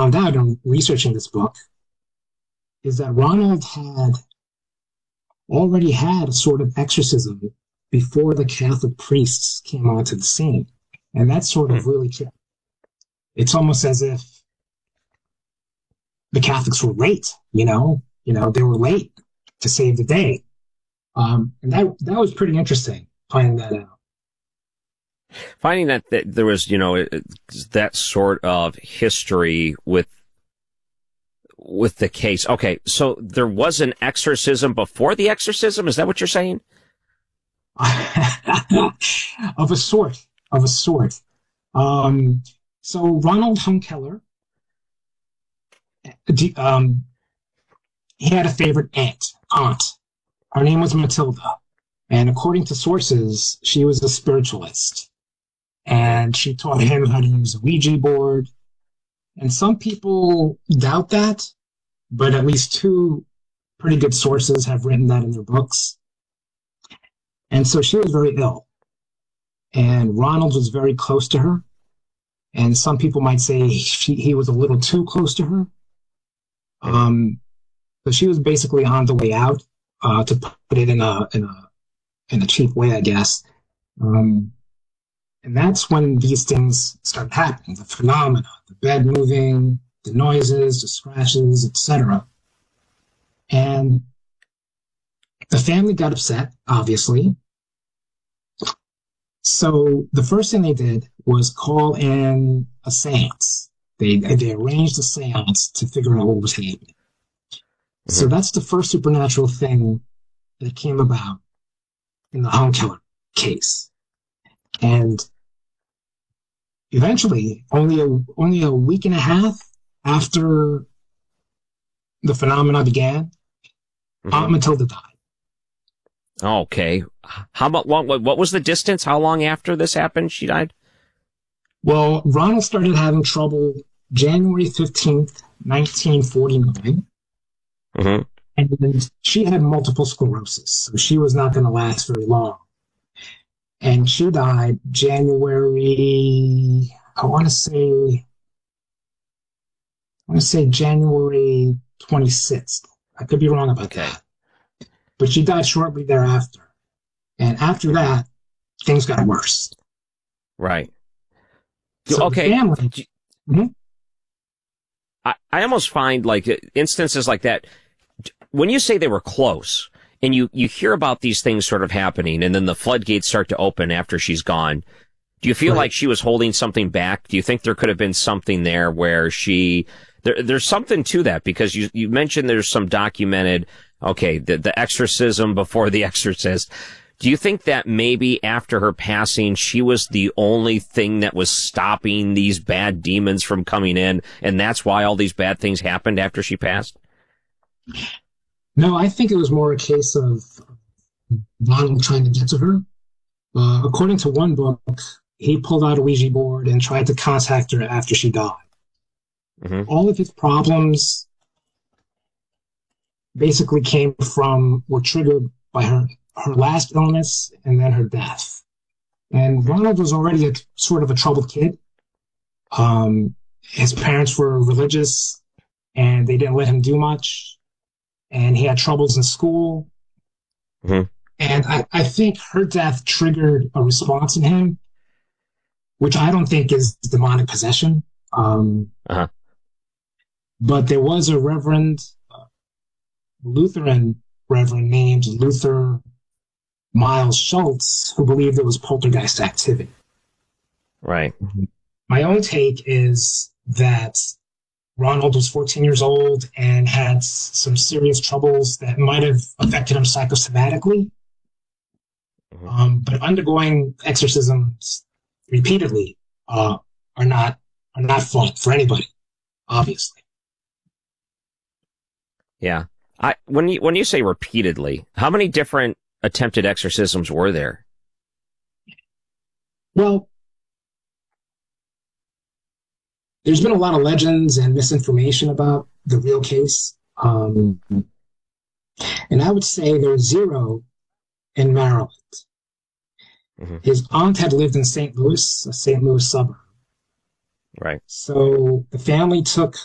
found out in researching this book is that Ronald had already had a sort of exorcism before the Catholic priests came onto the scene. And that's sort of really tricky. It's almost as if the Catholics were late, they were late to save the day. And that was pretty interesting, finding that out. Finding that there was, that sort of history with the case. Okay, so there was an exorcism before the exorcism? Is that what you're saying? Of a sort. So Ronald Hunkeler, he had a favorite aunt. Her name was Matilda. And according to sources, she was a spiritualist. And she taught him how to use a Ouija board. And some people doubt that, but at least two pretty good sources have written that in their books. And so she was very ill. And Ronald was very close to her. And some people might say he was a little too close to her. But she was basically on the way out, to put it in a cheap way, I guess. And that's when these things start happening, the phenomena, the bed moving, the noises, the scratches, etc. And the family got upset, obviously. So the first thing they did was call in a seance. They arranged a seance to figure out what was happening. So that's the first supernatural thing that came about in the Hunkeler case. And eventually, only a week and a half after the phenomena began, Aunt Matilda died. Okay. How about what was the distance? How long after this happened she died? Well, Ronald started having trouble January 15th, 1949. And she had multiple sclerosis, so she was not going to last very long. And she died January, I want to say January 26th. I could be wrong about that. But she died shortly thereafter. And after that, things got worse. Right. So okay. The family, I almost find like instances like that, when you say they were close and you hear about these things sort of happening and then the floodgates start to open after she's gone, do you feel like she was holding something back? Do you think there could have been something there where there's something to that? Because you mentioned there's some documented, the exorcism before the exorcist. Do you think that maybe after her passing, she was the only thing that was stopping these bad demons from coming in, and that's why all these bad things happened after she passed? No, I think it was more a case of Ronald trying to get to her. According to one book, he pulled out a Ouija board and tried to contact her after she died. All of his problems basically were triggered by her last illness and then her death. And Ronald was already sort of a troubled kid. His parents were religious and they didn't let him do much. And he had troubles in school. And I think her death triggered a response in him, which I don't think is demonic possession. But there was a Lutheran reverend named Luther Miles Schultz who believed it was poltergeist activity. Right. My own take is that Ronald was 14 years old and had some serious troubles that might have affected him psychosomatically. But undergoing exorcisms repeatedly are not fun for anybody, obviously. Yeah. When you say repeatedly, how many different attempted exorcisms were there? Well, there's been a lot of legends and misinformation about the real case. And I would say there's 0 in Maryland. His aunt had lived in St. Louis, a St. Louis suburb. Right. So the family took